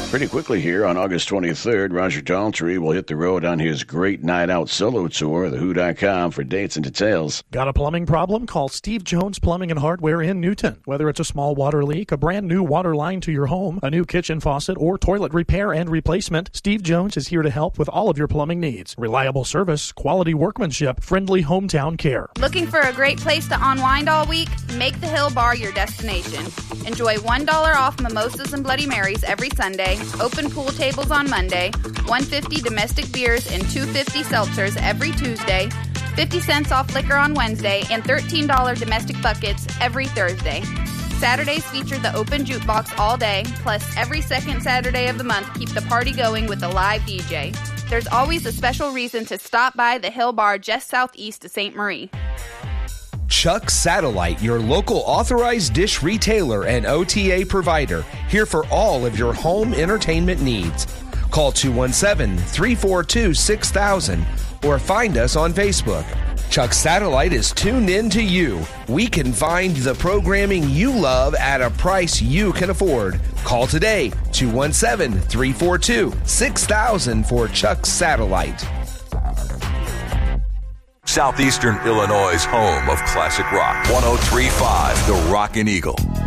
Pretty quickly here on August 23rd, Roger Daltrey will hit the road on his Great Night Out solo tour. TheWho.com for dates and details. Got a plumbing problem? Call Steve Jones Plumbing and Hardware in Newton. Whether it's a small water leak, a brand new water line to your home, a new kitchen faucet, or toilet repair and replacement, Steve Jones is here to help with all of your plumbing needs. Reliable service, quality workmanship, friendly hometown care. Looking for a great place to unwind all week? Make the Hill Bar your destination. Enjoy $1 off mimosas and Bloody Marys every Sunday, open pool tables on Monday, $1.50 domestic beers and $2.50 seltzers every Tuesday, 50 cents off liquor on Wednesday, and $13 domestic buckets every Thursday. Saturdays feature the open jukebox all day, plus every second Saturday of the month keep the party going with a live DJ. There's always a special reason to stop by the Hill Bar just southeast of St. Marie. Chuck Satellite, your local authorized dish retailer and OTA provider, here for all of your home entertainment needs. Call 217-342-6000 or find us on Facebook. Chuck Satellite is tuned in to you. We can find the programming you love at a price you can afford. Call today, 217-342-6000 for Chuck Satellite. Southeastern Illinois' home of classic rock. 103.5 The Rockin' Eagle.